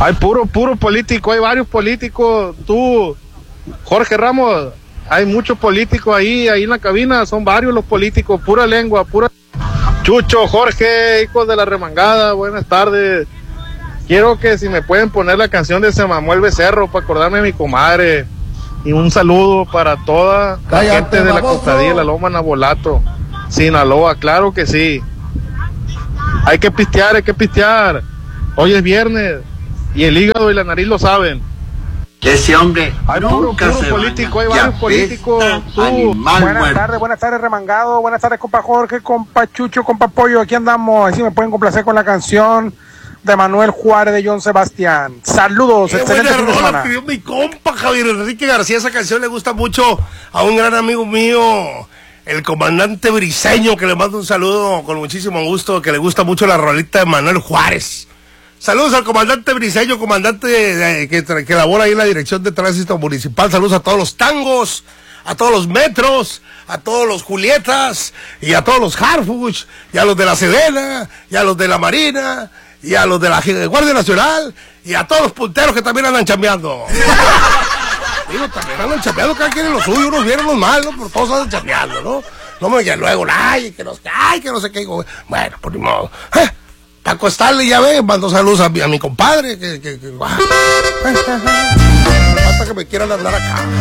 Hay puro político, hay varios políticos. Tú, Jorge Ramos, hay muchos políticos ahí en la cabina, son varios los políticos, pura lengua, pura... Chucho, Jorge, hijos de la remangada, buenas tardes. Quiero que si me pueden poner la canción de Samuel Becerro para acordarme de mi comadre. Y un saludo para toda la gente de la costadilla, la Loma Nabolato, Sinaloa, claro que sí. Hay que pistear. Hoy es viernes y el hígado y la nariz lo saben. Ese hombre hay nunca puro se político, hay baña. varios políticos. Buenas tardes, remangado. Buenas tardes, compa Jorge, compa Chucho, compa Pollo. Aquí andamos. Así me pueden complacer con la canción de Manuel Juárez de John Sebastián. Saludos, excelente fin de semana. Pidió mi compa Javier Enrique García. Esa canción le gusta mucho a un gran amigo mío, el comandante Briseño, que le mando un saludo con muchísimo gusto, que le gusta mucho la rolita de Manuel Juárez. Saludos al comandante Briseño, comandante que labora ahí en la Dirección de Tránsito Municipal. Saludos a todos los tangos, a todos los metros, a todos los Julietas, y a todos los Harfuch, y a los de la Sedena, y a los de la Marina, y a los de la Guardia Nacional, y a todos los punteros que también andan chambeando. Digo, también andan chambeando, cada quien en lo suyo, unos bien, unos mal, ¿no? Pero todos andan chambeando, ¿no? No me digan luego, que no sé qué. Bueno, por ni modo. Paco Stanley, ya ve, mando saludos a mi compadre, falta que me quieran andar acá.